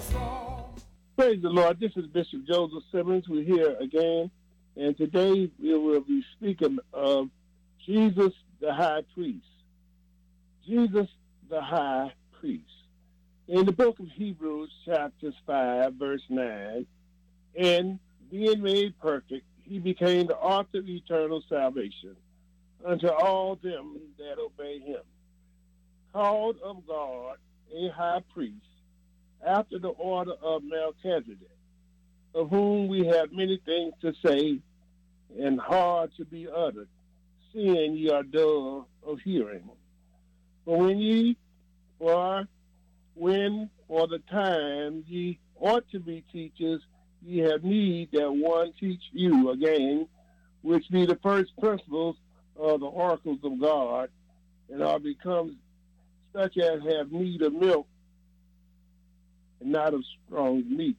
Praise the Lord. This is Bishop Joseph Simmons. We're here again, and today we will be speaking of Jesus the High Priest. Jesus the High Priest. In the book of Hebrews, chapter 5, verse 9, and being made perfect, he became the author of eternal salvation unto all them that obey him, called of God a high priest, after the order of Melchizedek, of whom we have many things to say and hard to be uttered, seeing ye are dull of hearing. For when for the time ye ought to be teachers, ye have need that one teach you again, which be the first principles of the oracles of God, and are become such as have need of milk and not of strong meat.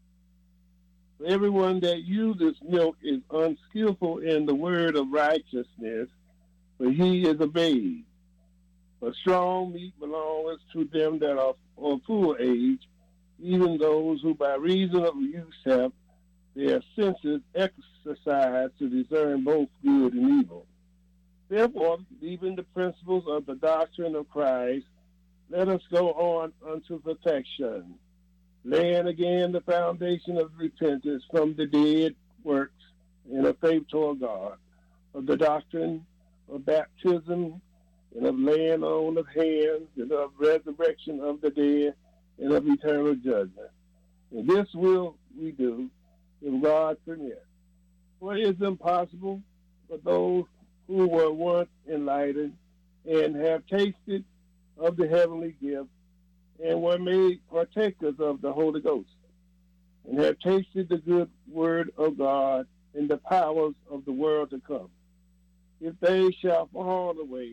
For everyone that uses milk is unskillful in the word of righteousness, for he is a babe. But strong meat belongs to them that are of full age, even those who by reason of use have their senses exercised to discern both good and evil. Therefore, leaving the principles of the doctrine of Christ, let us go on unto perfection, laying again the foundation of repentance from the dead works and of faith toward God, of the doctrine of baptism, and of laying on of hands, and of resurrection of the dead, and of eternal judgment. And this will we do, if God permit. For it is impossible for those who were once enlightened and have tasted of the heavenly gift, and were made partakers of the Holy Ghost, and have tasted the good word of God and the powers of the world to come, if they shall fall away,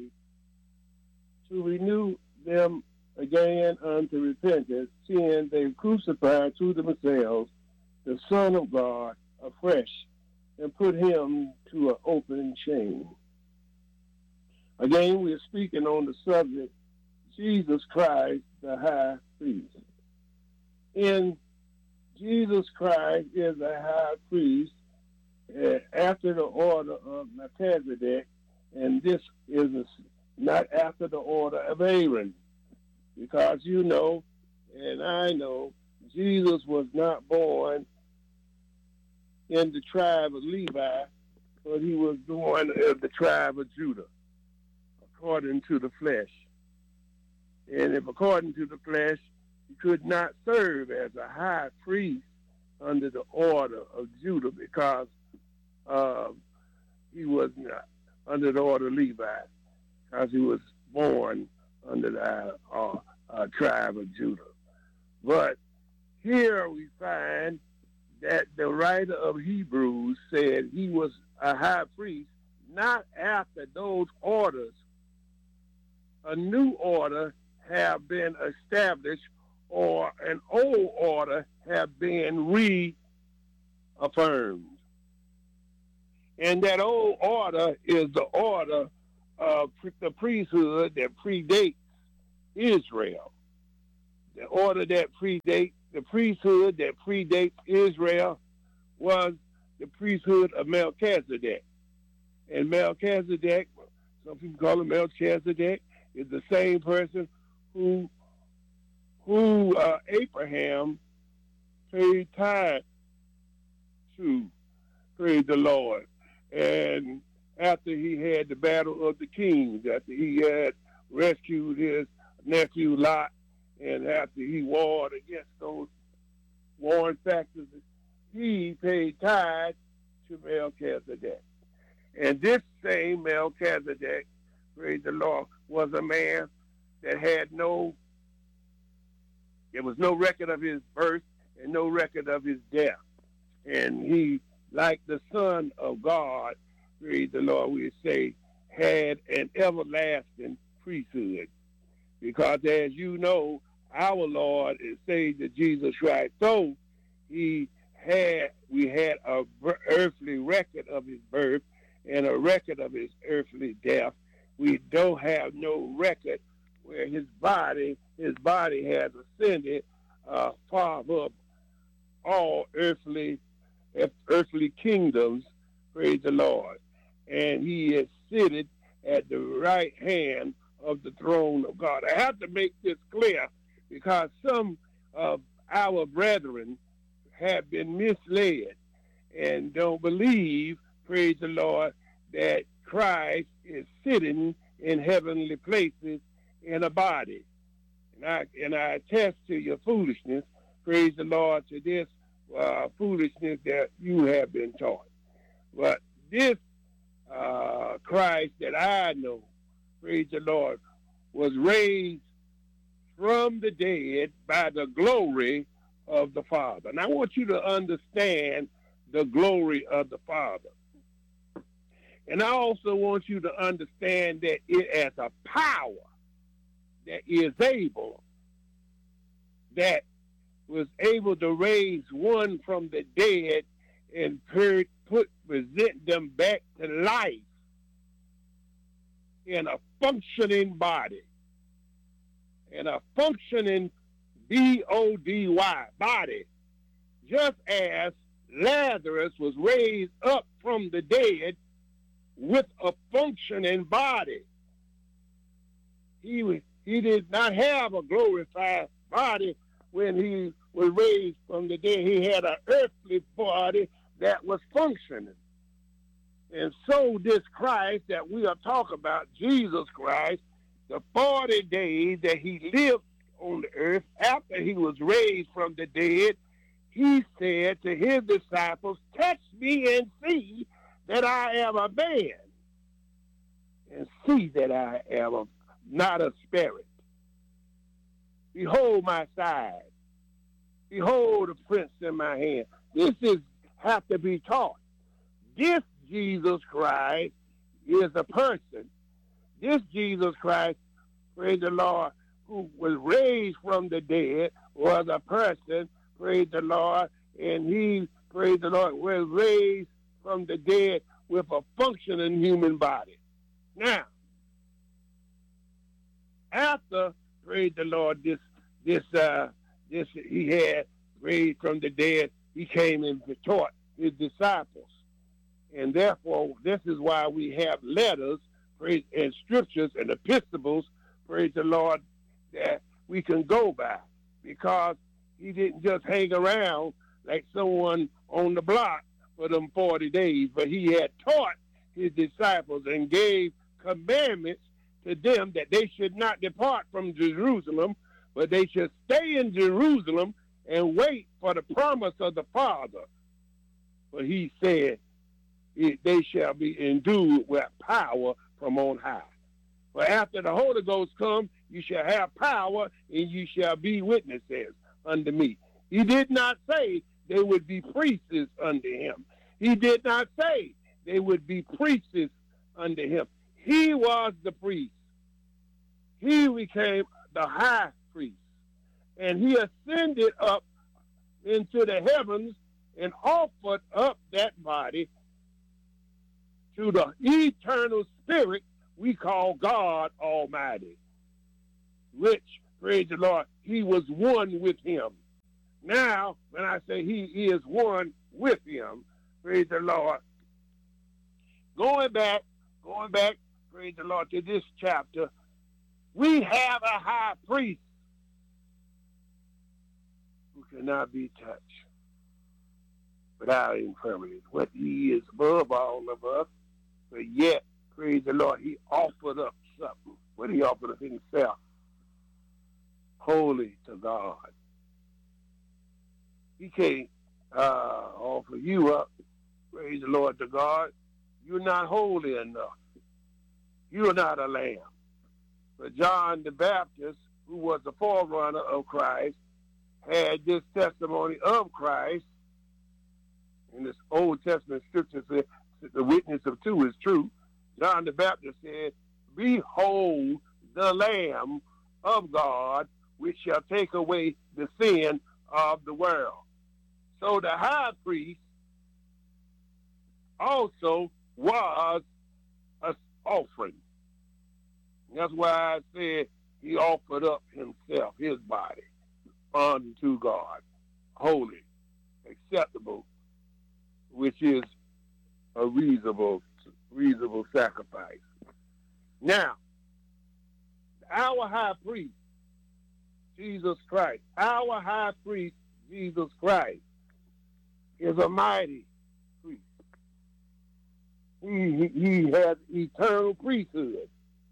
to renew them again unto repentance, seeing they crucify to themselves the Son of God afresh, and put him to an open shame. Again, we are speaking on the subject, Jesus Christ, the high priest. And Jesus Christ is a high priest after the order of Melchizedek, and this is not after the order of Aaron, because you know, and I know, Jesus was not born in the tribe of Levi, but he was born of the tribe of Judah, according to the flesh. And if according to the flesh, he could not serve as a high priest under the order of Judah, because he was not under the order of Levi, because he was born under the tribe of Judah. But here we find that the writer of Hebrews said he was a high priest, not after those orders. A new order have been established, or an old order have been reaffirmed. And that old order is the order of the priesthood that predates Israel. The order that predates, the priesthood that predates Israel was the priesthood of Melchizedek. And Melchizedek, some people call him Melchizedek, is the same person who Abraham paid tithe to, praise the Lord. And after he had the battle of the kings, after he had rescued his nephew Lot, and after he warred against those warring factors, he paid tithe to Melchizedek. And this same Melchizedek, praise the Lord, was a man that had there was no record of his birth and no record of his death. And he, like the Son of God, praise the Lord, we say, had an everlasting priesthood. Because as you know, our Lord and Savior Jesus Christ, though we had a earthly record of his birth and a record of his earthly death, we don't have no record where his body has ascended Father of all earthly kingdoms, praise the Lord. And he is seated at the right hand of the throne of God. I have to make this clear because some of our brethren have been misled and don't believe, praise the Lord, that Christ is sitting in heavenly places in a body. And I attest to your foolishness, praise the Lord, to this foolishness that you have been taught. But this Christ that I know, praise the Lord, was raised from the dead by the glory of the Father. And I want you to understand the glory of the Father. And I also want you to understand that it as a power that is able, that was able to raise one from the dead and present them back to life in a functioning body, in a functioning B-O-D-Y body, just as Lazarus was raised up from the dead with a functioning body. He did not have a glorified body when he was raised from the dead. He had an earthly body that was functioning. And so this Christ that we are talking about, Jesus Christ, the 40 days that he lived on the earth after he was raised from the dead, he said to his disciples, touch me and see that I am a man, and see that I am not a spirit. Behold my side. Behold the prints in my hand. This have to be taught. This Jesus Christ is a person. This Jesus Christ, praise the Lord, who was raised from the dead, was a person, praise the Lord, and he, praise the Lord, was raised from the dead with a functioning human body. Now, after, praise the Lord, this he had raised from the dead, he came and taught his disciples. And therefore, this is why we have letters, praise, and scriptures and epistles, praise the Lord, that we can go by, because he didn't just hang around like someone on the block for them 40 days, but he had taught his disciples and gave commandments to them that they should not depart from Jerusalem, but they should stay in Jerusalem and wait for the promise of the Father. For he said, they shall be endued with power from on high. For after the Holy Ghost come, you shall have power, and you shall be witnesses unto me. He did not say they would be priests unto him. He did not say they would be priests unto him. He was the priest. He became the high priest. And he ascended up into the heavens and offered up that body to the eternal spirit we call God Almighty, which, praise the Lord, he was one with him. Now, when I say he is one with him, praise the Lord, going back, praise the Lord, to this chapter, we have a high priest who cannot be touched without infirmities. What he is above all of us, but yet, praise the Lord, he offered up something. What he offered up himself? Holy to God. He can't offer you up, praise the Lord, to God. You're not holy enough. You're not a lamb. But John the Baptist, who was the forerunner of Christ, had this testimony of Christ. In this Old Testament scripture says, the witness of two is true. John the Baptist said, behold the Lamb of God, which shall take away the sin of the world. So the high priest also was an offering. That's why I said he offered up himself, his body. unto God, holy, acceptable, which is a reasonable sacrifice. Now, our high priest, Jesus Christ, our high priest, Jesus Christ, is a mighty priest. He has eternal priesthood.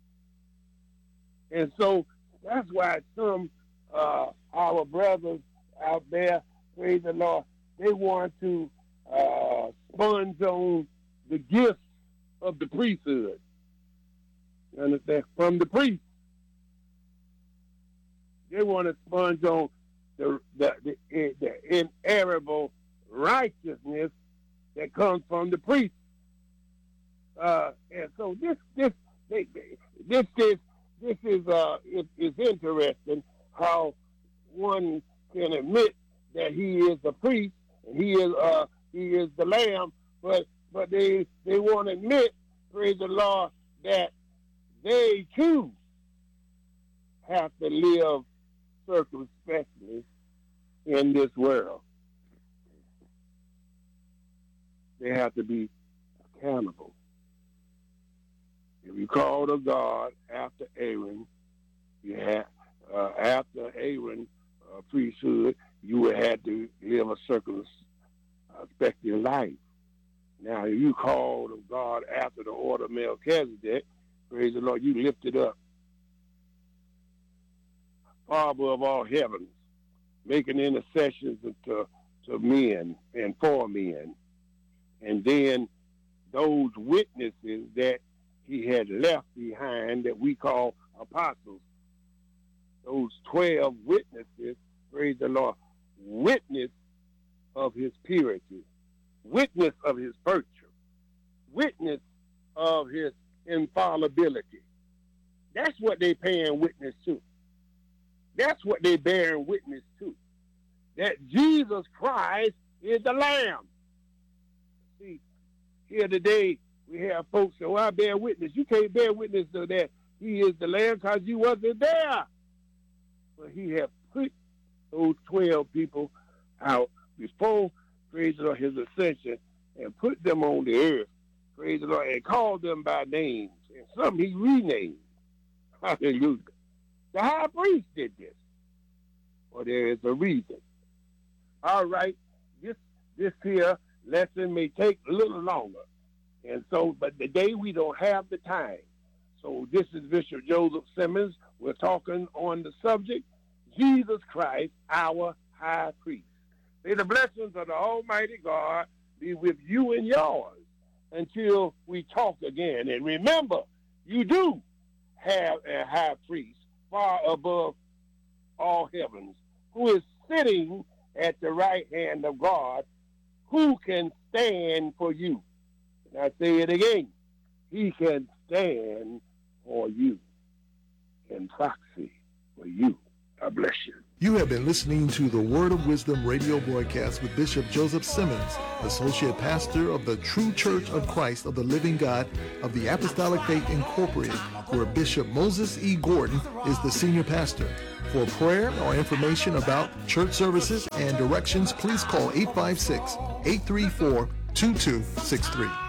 And so that's why some our brothers out there, praise the Lord, they want to sponge on the gifts of the priesthood. You understand? From the priest. They want to sponge on the inerrable righteousness that comes from the priest. And so this is interesting how one can admit that he is a priest and he is the lamb, but they want to admit, praise the Lord, that they too have to live circumspectly in this world. They have to be accountable. If you call to God after Aaron, you have after Aaron priesthood, you would have to live a circumspective life. Now, if you call to God after the order of Melchizedek, praise the Lord, you lifted up far above all heavens, making intercessions to men and for men. And then those witnesses that he had left behind that we call apostles, those 12 witnesses, praise the Lord, witness of his purity, witness of his virtue, witness of his infallibility. That's what they paying witness to. That's what they bearing witness to. That Jesus Christ is the Lamb. See, here today we have folks say, well, I bear witness. You can't bear witness to that he is the Lamb because you wasn't there. But he had put those 12 people out before, praise the Lord, his ascension, and put them on the earth, praise the Lord, and called them by names. And some he renamed. Hallelujah. The high priest did this. Well, there is a reason. All right, this here lesson may take a little longer. And so, but today we don't have the time. So this is Bishop Joseph Simmons. We're talking on the subject, Jesus Christ, our high priest. May the blessings of the Almighty God be with you and yours until we talk again. And remember, you do have a high priest far above all heavens, who is sitting at the right hand of God, who can stand for you. And I say it again, he can stand for you, in proxy for you. God bless you. You have been listening to the Word of Wisdom radio broadcast with Bishop Joseph Simmons, Associate Pastor of the True Church of Christ of the Living God of the Apostolic Faith Incorporated, where Bishop Moses E. Gordon is the Senior Pastor. For prayer or information about church services and directions, please call 856-834-2263.